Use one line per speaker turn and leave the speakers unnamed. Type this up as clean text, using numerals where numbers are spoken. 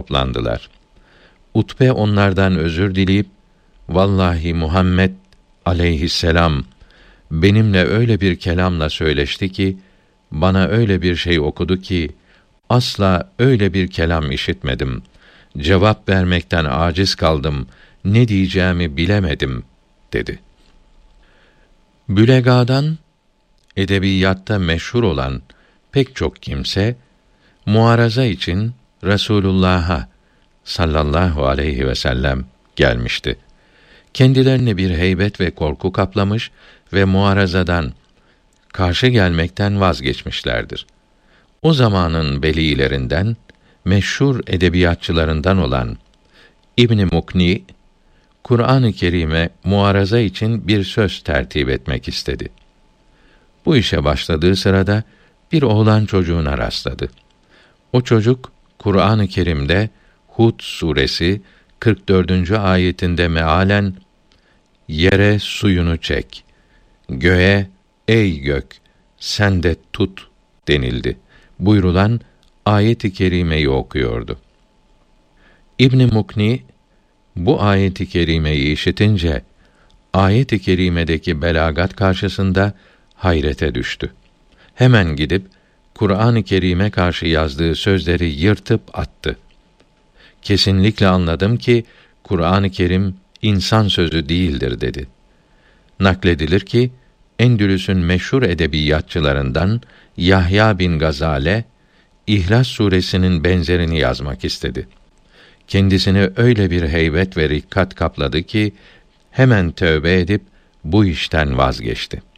toplandılar. Utbe onlardan özür dileyip, vallahi Muhammed aleyhisselam benimle öyle bir kelamla söyleşti ki, bana öyle bir şey okudu ki, asla öyle bir kelam işitmedim. Cevap vermekten aciz kaldım, ne diyeceğimi bilemedim, dedi. Bülegadan, edebiyatta meşhur olan pek çok kimse, muaraza için Resulullah'a sallallahu aleyhi ve sellem gelmişti. Kendilerini bir heybet ve korku kaplamış ve muarazadan, karşı gelmekten vazgeçmişlerdir. O zamanın velilerinden, meşhur edebiyatçılarından olan İbn Mukni, Kur'an-ı Kerim'e muaraza için bir söz tertip etmek istedi. Bu işe başladığı sırada bir oğlan çocuğuna rastladı. O çocuk Kur'an-ı Kerim'de Hud suresi 44. ayetinde mealen yere suyunu çek, göğe ey gök sen de tut denildi buyrulan ayet-i kerimeyi okuyordu. İbn Mukni bu ayet-i kerimeyi işitince ayet-i kerimedeki belagat karşısında hayrete düştü. Hemen gidip Kur'an-ı Kerim'e karşı yazdığı sözleri yırtıp attı. Kesinlikle anladım ki Kur'an-ı Kerim insan sözü değildir dedi. Nakledilir ki Endülüs'ün meşhur edebiyatçılarından Yahya bin Gazale İhlas suresinin benzerini yazmak istedi. Kendisini öyle bir heybet ve rikkat kapladı ki hemen tövbe edip bu işten vazgeçti.